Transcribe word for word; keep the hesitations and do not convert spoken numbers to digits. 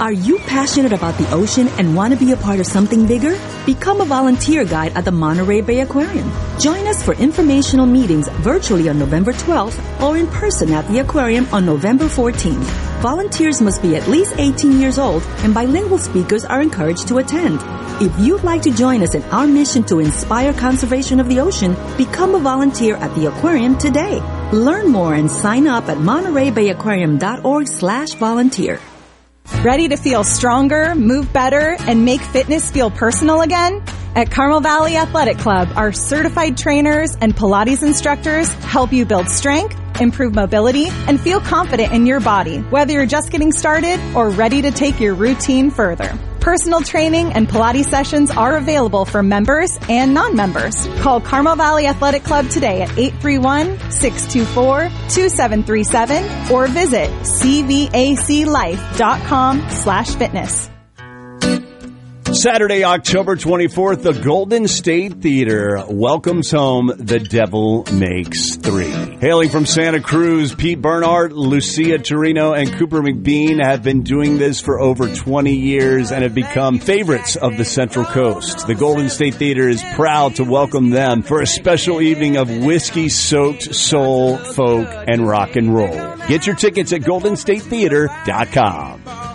Are you passionate about the ocean and want to be a part of something bigger? Become a volunteer guide at the Monterey Bay Aquarium. Join us for informational meetings virtually on November twelfth or in person at the aquarium on November fourteenth. Volunteers must be at least eighteen years old and bilingual speakers are encouraged to attend. If you'd like to join us in our mission to inspire conservation of the ocean, become a volunteer at the aquarium today. Learn more and sign up at monterey bay aquarium dot org slash volunteer. Ready to feel stronger, move better, and make fitness feel personal again? At Carmel Valley Athletic Club, our certified trainers and Pilates instructors help you build strength, improve mobility, and feel confident in your body, whether you're just getting started or ready to take your routine further. Personal training and Pilates sessions are available for members and non-members. Call Carmel Valley Athletic Club today at eight three one, six two four, two seven three seven or visit c v a c life dot com slash fitness. Saturday, October twenty-fourth, the Golden State Theater welcomes home The Devil Makes Three. Hailing from Santa Cruz, Pete Bernhardt, Lucia Torino, and Cooper McBean have been doing this for over twenty years and have become favorites of the Central Coast. The Golden State Theater is proud to welcome them for a special evening of whiskey-soaked soul, folk, and rock and roll. Get your tickets at golden state theater dot com.